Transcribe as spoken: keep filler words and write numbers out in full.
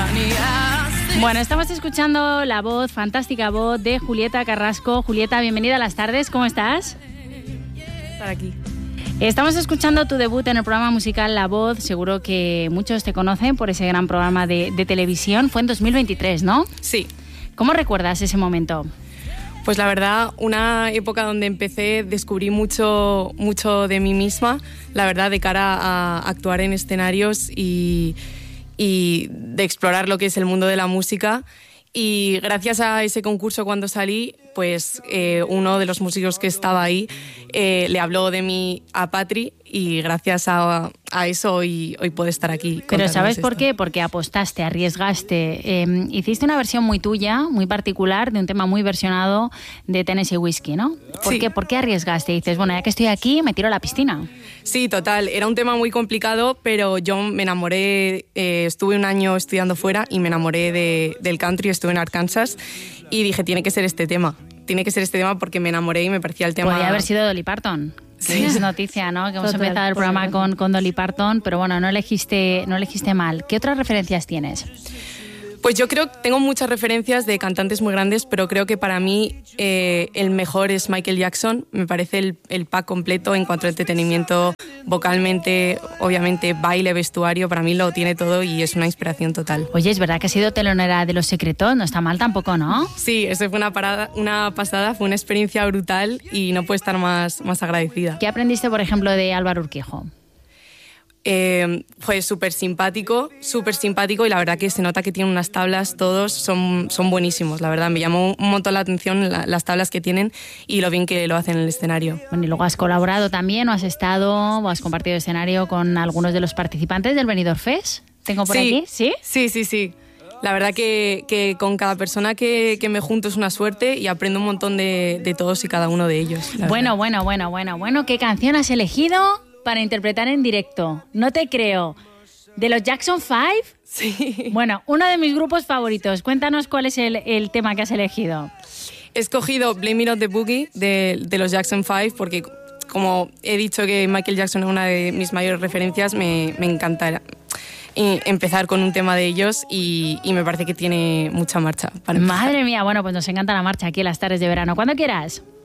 Bueno, estamos escuchando la voz, fantástica voz de Julieta Carrasco. Julieta, bienvenida a las tardes, ¿cómo estás? Estar aquí. Estamos escuchando tu debut en el programa musical La Voz. Seguro que muchos te conocen por ese gran programa de, de televisión. Fue en dos mil veintitrés, ¿no? Sí. ¿Cómo recuerdas ese momento? Pues la verdad, una época donde empecé, descubrí mucho, mucho de mí misma, la verdad, de cara a actuar en escenarios y, y de explorar lo que es el mundo de la música. Y gracias a ese concurso, cuando salí, pues eh, uno de los músicos que estaba ahí eh, le habló de mí a Patri, y gracias a, a eso hoy, hoy puedo estar aquí. Pero ¿sabes por esto. qué? Porque apostaste, arriesgaste. Eh, hiciste una versión muy tuya, muy particular, de un tema muy versionado de Tennessee Whiskey, ¿no? ¿Por Sí. qué? ¿Por qué arriesgaste? Y dices, bueno, ya que estoy aquí, me tiro a la piscina. Sí, total. Era un tema muy complicado, pero yo me enamoré, eh, estuve un año estudiando fuera y me enamoré de, del country, estuve en Arkansas y dije, tiene que ser este tema. Tiene que ser este tema porque me enamoré y me parecía el tema... Podría haber sido Dolly Parton. Sí. Es noticia, ¿no? Que hemos Total, empezado el programa total. con, con Dolly Parton, pero bueno, no elegiste, no elegiste mal. ¿Qué otras referencias tienes? Pues yo creo que tengo muchas referencias de cantantes muy grandes, pero creo que para mí eh, el mejor es Michael Jackson. Me parece el, el pack completo en cuanto a entretenimiento, vocalmente, obviamente baile, vestuario, para mí lo tiene todo y es una inspiración total. Oye, es verdad que has sido telonera de Los Secretos, no está mal tampoco, ¿no? Sí, eso fue una, parada, una pasada, fue una experiencia brutal y no puedo estar más, más agradecida. ¿Qué aprendiste, por ejemplo, de Álvaro Urquijo? Eh, fue súper simpático, súper simpático y la verdad que se nota que tiene unas tablas, todos son, son buenísimos, la verdad. Me llamó un montón la atención la, las tablas que tienen y lo bien que lo hacen en el escenario. Bueno, y luego has colaborado también, o has estado, o has compartido escenario con algunos de los participantes del Benidorm Fest. ¿Tengo por Sí, aquí? ¿Sí? Sí, sí, sí. La verdad que, que con cada persona que, que me junto es una suerte y aprendo un montón de, de todos y cada uno de ellos. Bueno, bueno, bueno, bueno, bueno. ¿Qué canción has elegido para interpretar en directo? No te creo. ¿De los Jackson Five? Sí. Bueno, uno de mis grupos favoritos. Cuéntanos cuál es el, el tema que has elegido. He escogido Blame It on the Boogie de, de los Jackson Five porque, como he dicho que Michael Jackson es una de mis mayores referencias, me, me encanta empezar con un tema de ellos y, y me parece que tiene mucha marcha para empezar. Madre mía, bueno, pues nos encanta la marcha aquí en las tardes de verano. Cuando quieras.